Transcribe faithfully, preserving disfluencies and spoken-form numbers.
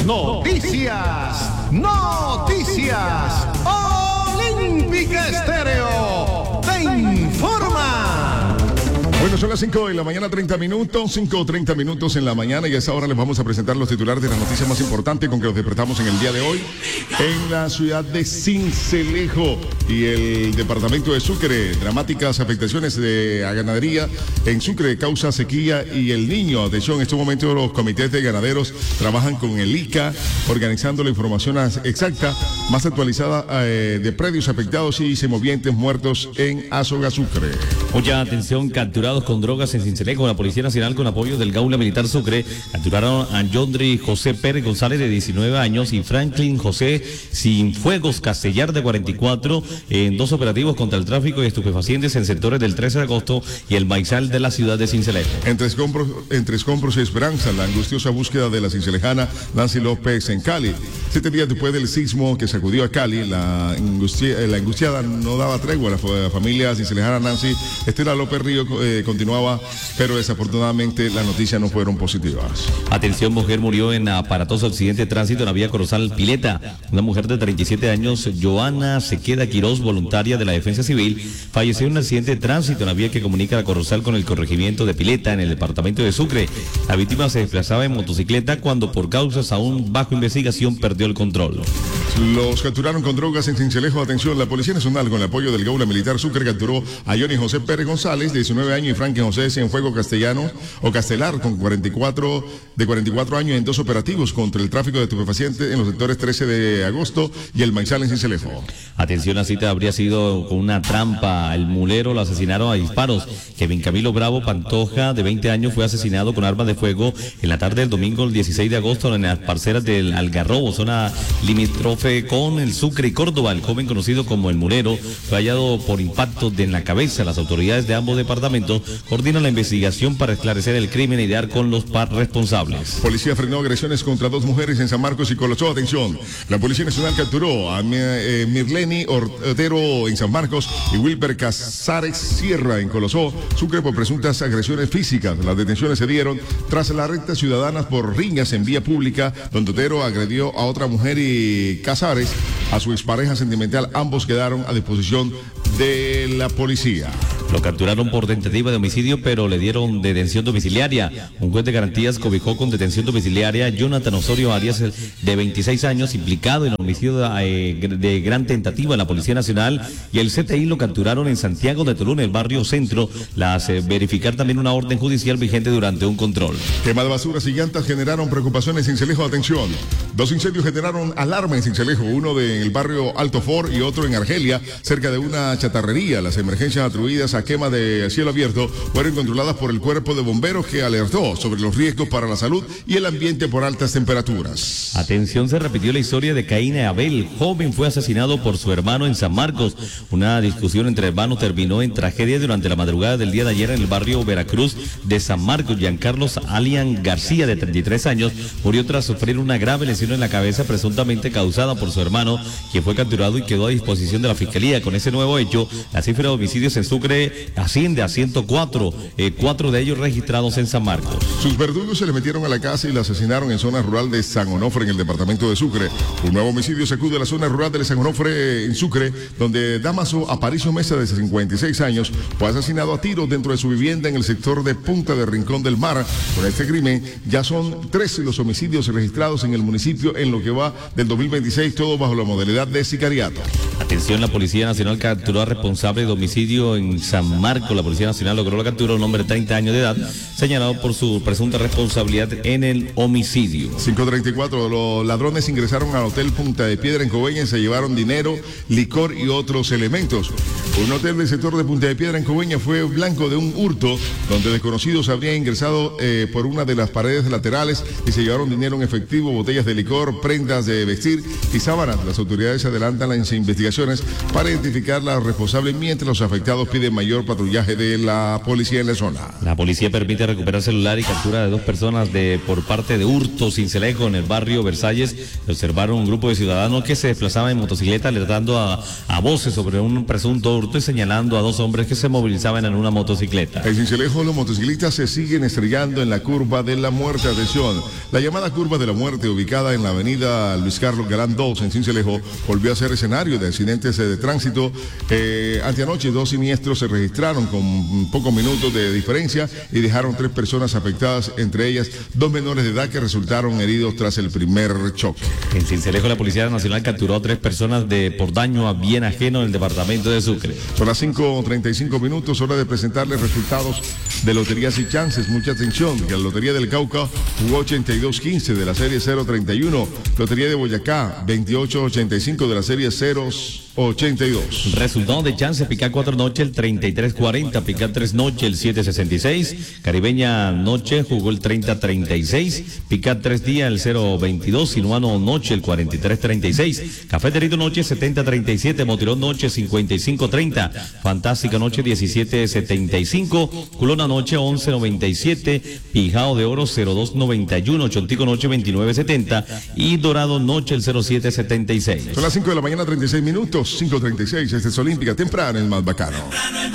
Noticias, noticias. Olímpica Estéreo te informa. Bueno, son las cinco de la mañana, treinta minutos, cinco o treinta minutos en la mañana, y a esa hora les vamos a presentar los titulares de las noticias más importantes con que nos despertamos en el día de hoy en la ciudad de Sincelejo y el departamento de Sucre. Dramáticas afectaciones de a ganadería en Sucre, causa sequía y el niño. Atención, en estos momentos los comités de ganaderos trabajan con el I C A, organizando la información exacta, más actualizada eh, de predios afectados y semovientes muertos en Azoga, Sucre. Mucha atención, capturados con drogas en Sincelejo. La Policía Nacional, con apoyo del Gaula Militar Sucre, capturaron a Yondri José Pérez González, de diecinueve años, y Franklin José Cienfuegos Castellar, de cuarenta y cuatro, en dos operativos contra el tráfico de estupefacientes en sectores del trece de agosto y el Maizal de la ciudad de Sincelejo. Entre escombros, entre escombros y esperanza, la angustiosa búsqueda de la cincelejana Nancy López en Cali. Siete días después del sismo que sacudió a Cali, la, angustia, la angustiada no daba tregua. La familia cincelejana Nancy Estela López Río eh, continuaba, pero desafortunadamente las noticias no fueron positivas. Atención, mujer murió en aparatoso accidente de tránsito en la vía Corozal Pileta. Una mujer de treinta y siete años, Joana Sequeda Quiroz, voluntaria de la Defensa Civil, falleció en un accidente de tránsito en la vía que comunica la Corozal con el corregimiento de Pileta, en el departamento de Sucre. La víctima se desplazaba en motocicleta cuando, por causas aún bajo investigación, perdió el control. Los capturaron con drogas en Sincelejo. Atención, la Policía Nacional, con el apoyo del Gaula Militar Sucre, capturó a Johnny José Pérez González, de diecinueve años, y Franklin José Cienfuegos Castellano o Castelar, con cuarenta y cuatro, de cuarenta y cuatro años, en dos operativos contra el tráfico de estupefacientes en los sectores trece de agosto y el Maizal en Sincelejo. Atención, la cita habría sido con una trampa. El mulero lo asesinaron a disparos. Kevin Camilo Bravo Pantoja, de veinte años, fue asesinado con armas de fuego en la tarde del domingo, el dieciséis de agosto, en las parcelas del Algarrobo, zona limítrofe con el Sucre y Córdoba. El joven, conocido como el mulero, fue hallado por impacto de en la cabeza. Las autoridades de ambos departamentos coordinan la investigación para esclarecer el crimen y dar con los responsables. Policía frenó agresiones contra dos mujeres en San Marcos y Colosó. Atención, la Policía Nacional capturó a eh, Mirleni Ortero en San Marcos y Wilber Casares Sierra en Colosó, Sucre, por presuntas agresiones físicas. Las detenciones se dieron tras la recta ciudadanas por riñas en vía pública, donde Otero agredió a otra mujer y Casares a su expareja sentimental. Ambos quedaron a disposición de la policía. Lo capturaron por tentativa de homicidio, pero le dieron detención domiciliaria. Un juez de garantías cobijó con detención domiciliaria a Jonathan Osorio Arias, de veintiséis años, implicado en el homicidio de, de gran tentativa en la Policía Nacional, y el C T I lo capturaron en Santiago de Tolú, en el barrio Centro, las eh, verificar también una orden judicial vigente durante un control. Quema de basuras y llantas generaron preocupaciones en Sincelejo. Atención, dos incendios generaron alarma en Sincelejo, uno de en el barrio Alto Fort y otro en Argelia, cerca de una chatarrería. Las emergencias atribuidas a quema de cielo abierto fueron controladas por el cuerpo de bomberos, que alertó sobre los riesgos para la salud y el ambiente por altas temperaturas. Atención, se repitió la historia de Caín y Abel. Joven fue asesinado por su hermano en San Marcos. Una discusión entre hermanos terminó en tragedia durante la madrugada del día de ayer en el barrio Veracruz de San Marcos. Giancarlos Alian García, de treinta y tres años, murió tras sufrir una grave lesión en la cabeza, presuntamente causada por su hermano, quien fue capturado y quedó a disposición de la Fiscalía. Con ese nuevo hecho, la cifra de homicidios en Sucre asciende a ciento cuatro, eh, cuatro de ellos registrados en San Marcos. Sus verdugos se le metieron a la casa y la asesinaron en zona rural de San Onofre, en el departamento de Sucre. Un nuevo homicidio sacude a la zona rural de San Onofre, en Sucre, donde Damaso Aparicio Mesa, de cincuenta y seis años, fue asesinado a tiros dentro de su vivienda en el sector de Punta de Rincón del Mar. Con este crimen ya son trece los homicidios registrados en el municipio en lo que va del dos mil veintiséis, todo bajo la modalidad de sicariato. Atención, la Policía Nacional capturó al responsable de homicidio en San Marcos. La Policía Nacional logró la captura de un hombre de treinta años de edad, señalado por su presunta responsabilidad en el homicidio. cinco treinta y cuatro, los ladrones ingresaron al Hotel Punta de Piedra en Coveñas y se llevaron dinero, licor y otros elementos. Un hotel del sector de Punta de Piedra en Coveñas fue blanco de un hurto, donde desconocidos habrían ingresado eh, por una de las paredes laterales y se llevaron dinero en efectivo, botellas de licor, prendas de vestir y sábanas. Las autoridades adelantan las investigaciones para identificar la responsable, mientras los afectados piden mayor mayor patrullaje de la policía en la zona. La policía permite recuperar celular y captura de dos personas de por parte de hurto Cincelejo en el barrio Versalles. Observaron un grupo de ciudadanos que se desplazaban en motocicleta alertando a, a voces sobre un presunto hurto y señalando a dos hombres que se movilizaban en una motocicleta. En Cincelejo los motociclistas se siguen estrellando en la curva de la muerte. Atención, la llamada curva de la muerte ubicada en la avenida Luis Carlos Galán dos en Cincelejo volvió a ser escenario de accidentes de tránsito. Eh, anteanoche dos siniestros se registraron con pocos minutos de diferencia y dejaron tres personas afectadas, entre ellas dos menores de edad que resultaron heridos tras el primer choque. En Cincelejo la Policía Nacional capturó a tres personas de por daño a bien ajeno en el departamento de Sucre. Son las cinco treinta y cinco minutos, hora de presentarles resultados de Loterías y Chances. Mucha atención, que la Lotería del Cauca jugó ochenta y dos quince de la serie cero treinta y uno, Lotería de Boyacá veintiocho ochenta y cinco de la serie cero ochenta y dos. Resultado de Chance, Picar cuatro noche el treinta y tres cuarenta, Picar tres noche el siete sesenta y seis, Caribeña noche jugó el treinta treinta y seis, Picar tres día el cero veintidós, Sinuano noche el cuarenta y tres treinta y seis, Cafeterito noche setenta treinta y siete, Motirón noche cincuenta y cinco treinta, Fantástica noche diecisiete setenta y cinco, Culona noche once noventa y siete, Pijao de Oro cero dos noventa y uno, Chontico noche veintinueve setenta y Dorado noche el cero siete setenta y seis. Son las cinco de la mañana treinta y seis minutos, cinco treinta y seis, este es Olímpica, temprano el más bacano.